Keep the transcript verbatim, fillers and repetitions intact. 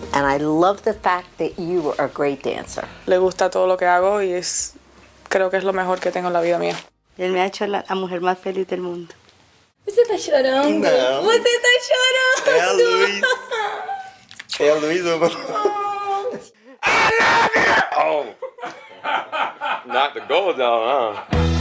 And I love the fact that you are a great dancer. Le gusta todo lo que hago y es, creo que es lo mejor que tengo en la vida mía. Él me ha hecho la, la mujer más feliz del mundo. Você tá chorando? Não. Você tá chorando? É a Luiz. É a Luiz, mano. I love you! Oh. Not the gold down, huh?